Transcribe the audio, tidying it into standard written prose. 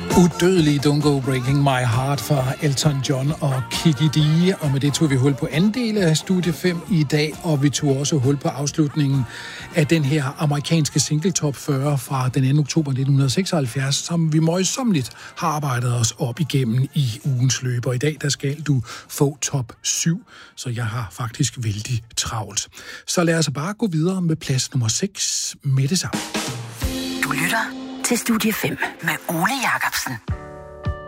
Udødelig Don't Go Breaking My Heart fra Elton John og Kiki D. Og med det tog vi hul på anden del af Studie 5 i dag, og vi tog også hul på afslutningen af den her amerikanske single top 40 fra den 2. oktober 1976, som vi møjsommeligt har arbejdet os op igennem i ugens løb. Og i dag der skal du få top 7, så jeg har faktisk vældig travlt. Så lad os bare gå videre med plads nummer 6 med det samme. Du lytter til Studie 5 med Ole Jacobsen.